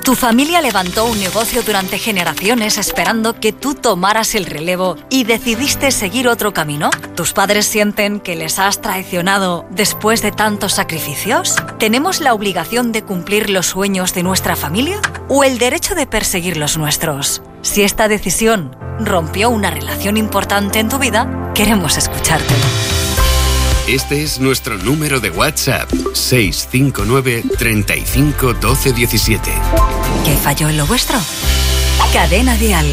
Tu familia levantó un negocio durante generaciones esperando que tú tomaras el relevo y decidiste seguir otro camino. ¿Tus padres sienten que les has traicionado después de tantos sacrificios? ¿Tenemos la obligación de cumplir los sueños de nuestra familia o el derecho de perseguir los nuestros? Si esta decisión rompió una relación importante en tu vida, queremos escuchártelo. Este es nuestro número de WhatsApp, 659 35 12 17. ¿Qué falló en lo vuestro? Cadena Dial.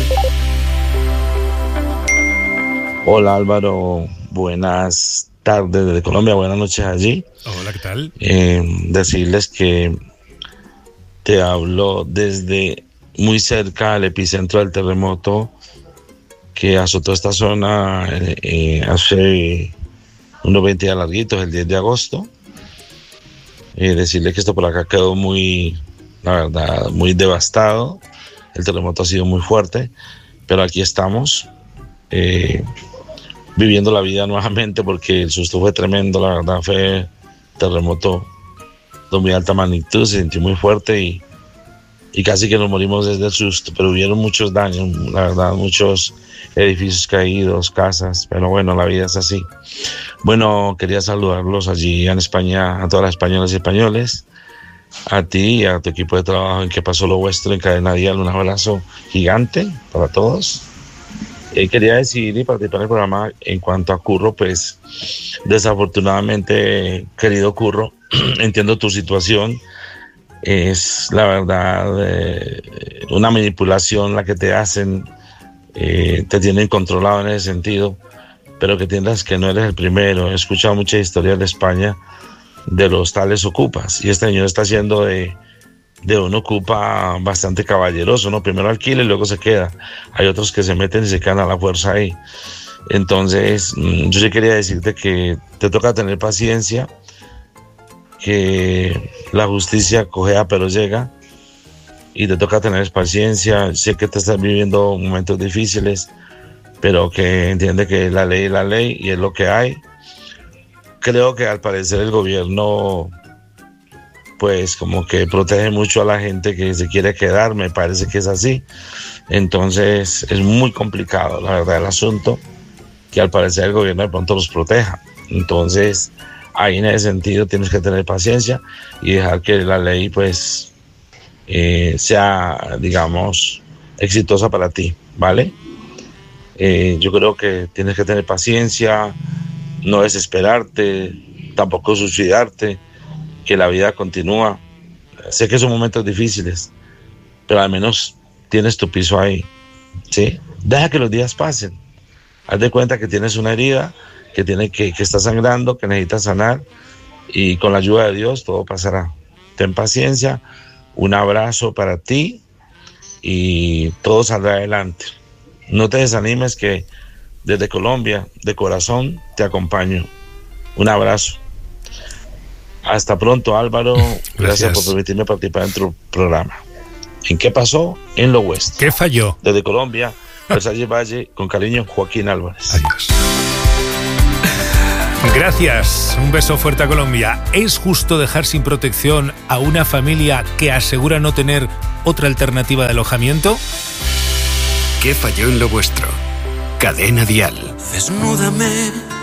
Hola Álvaro, buenas tardes desde Colombia, buenas noches allí. Hola, ¿qué tal? Decirles que te hablo desde muy cerca del epicentro del terremoto que azotó esta zona hace unos 20 días larguitos, el 10 de agosto. Decirle que esto por acá quedó la verdad, muy devastado. El terremoto ha sido muy fuerte, pero aquí estamos viviendo la vida nuevamente porque el susto fue tremendo. La verdad fue terremoto de muy alta magnitud, se sintió muy fuerte y casi que nos morimos desde el susto, pero hubieron muchos daños, la verdad, muchos edificios caídos, casas, pero bueno, la vida es así. Bueno, quería saludarlos allí en España, a todas las españolas y españoles, a ti y a tu equipo de trabajo en Que Pasó Lo Vuestro en Cadena Dial, un abrazo gigante para todos. Quería decir y participar en el programa en cuanto a Curro, pues desafortunadamente, querido Curro, entiendo tu situación. Es la verdad una manipulación la que te hacen, te tienen controlado en ese sentido, pero que entiendas que no eres el primero. He escuchado muchas historias de España de los tales ocupas y este señor está haciendo de un ocupa bastante caballeroso, ¿no? Primero alquila y luego se queda. Hay otros que se meten y se quedan a la fuerza ahí. Entonces yo sí quería decirte que te toca tener paciencia, que la justicia cojea pero llega y te toca tener paciencia. Sé que te estás viviendo momentos difíciles, pero que entiende que la ley es la ley y es lo que hay. Creo que al parecer el gobierno pues como que protege mucho a la gente que se quiere quedar, me parece que es así. Entonces es muy complicado, la verdad, el asunto, que al parecer el gobierno de pronto los proteja. Entonces ahí en ese sentido tienes que tener paciencia y dejar que la ley pues sea, digamos, exitosa para ti, ¿vale? Yo creo que tienes que tener paciencia, no desesperarte, tampoco suicidarte, que la vida continúa. Sé que son momentos difíciles, pero al menos tienes tu piso ahí, ¿sí? Deja que los días pasen. Haz de cuenta que tienes una herida que está sangrando, que necesitas sanar, y con la ayuda de Dios todo pasará. Ten paciencia, un abrazo para ti y todo saldrá adelante. No te desanimes, que desde Colombia, de corazón, te acompaño. Un abrazo. Hasta pronto, Álvaro. Gracias por permitirme participar en tu programa. ¿En qué pasó? En lo vuestro. ¿Qué falló? Desde Colombia, Versalles Valle, con cariño, Joaquín Álvarez. Adiós. Gracias, un beso fuerte a Colombia. ¿Es justo dejar sin protección a una familia que asegura no tener otra alternativa de alojamiento? ¿Qué falló en lo vuestro? Cadena Dial. Desnúdame